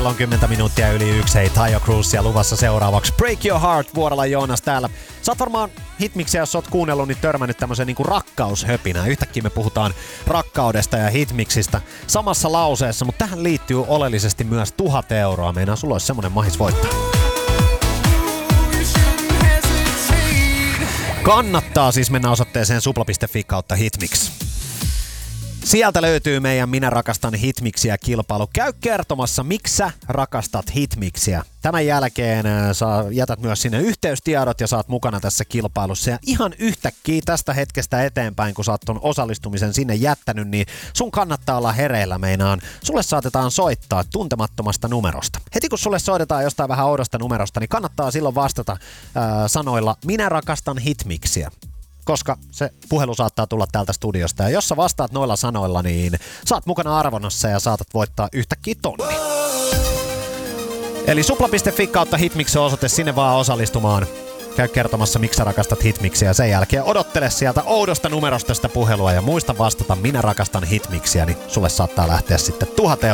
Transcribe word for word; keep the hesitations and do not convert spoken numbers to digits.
Kello on kymmenen minuuttia yli yksi. Hei, Taio Cruz ja luvassa seuraavaksi Break Your Heart. Vuorolla Joonas täällä. Sä oot varmaan Hitmixiä, jos oot kuunnellut, niin törmännyt tämmöiseen niinku rakkaushöpinään. Yhtäkkiä me puhutaan rakkaudesta ja Hitmixistä samassa lauseessa, mutta tähän liittyy oleellisesti myös tuhat euroa. Meinaa sulla olisi semmonen mahis voittaa. Kannattaa siis mennä osoitteeseen supla piste fi kautta Hitmix. Sieltä löytyy meidän Minä rakastan Hitmixiä -kilpailu. Käy kertomassa, miksi sä rakastat Hitmixiä. Tämän jälkeen sä jätät myös sinne yhteystiedot ja saat mukana tässä kilpailussa. Ja ihan yhtäkkiä tästä hetkestä eteenpäin, kun sä oot ton osallistumisen sinne jättänyt, niin sun kannattaa olla hereillä meinaan. Sulle saatetaan soittaa tuntemattomasta numerosta. Heti kun sulle soitetaan jostain vähän oudosta numerosta, niin kannattaa silloin vastata ää, sanoilla Minä rakastan Hitmixiä. Koska se puhelu saattaa tulla täältä studiosta. Ja jos sä vastaat noilla sanoilla, niin saat mukana arvonnassa ja saatat voittaa yhtäkkiä tonni. Eli supla piste fi kautta Hitmix on osoite, sinne vaan osallistumaan. Käy kertomassa, miksi sä rakastat Hitmixiä, ja sen jälkeen odottele sieltä oudosta numerosta sitä puhelua ja muista vastata Minä rakastan Hitmixiä, niin sulle saattaa lähteä sitten tuhat euroa.